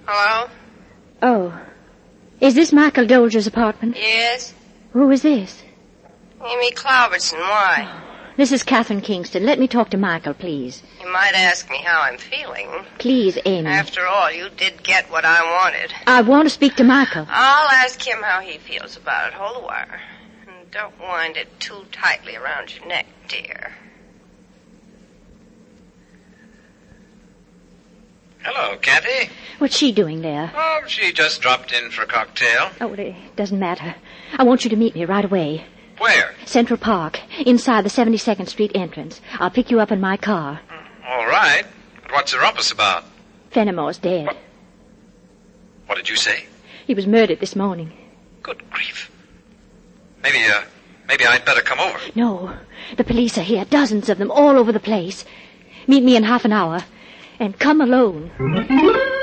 Hello? Oh. Is this Michael Dolger's apartment? Yes? Who is this? Amy Cloverton, why? This is Catherine Kingston. Let me talk to Michael, please. You might ask me how I'm feeling. Please, Amy. After all, you did get what I wanted. I want to speak to Michael. I'll ask him how he feels about it. Hold the wire. And don't wind it too tightly around your neck, dear. Hello, Kathy. What's she doing there? Oh, she just dropped in for a cocktail. Oh, it doesn't matter. I want you to meet me right away. Where? Central Park, inside the 72nd Street entrance. I'll pick you up in my car. All right. But what's the rumpus about? Fenimore's dead. What did you say? He was murdered this morning. Good grief. Maybe I'd better come over. No. The police are here, dozens of them, all over the place. Meet me in half an hour. And come alone.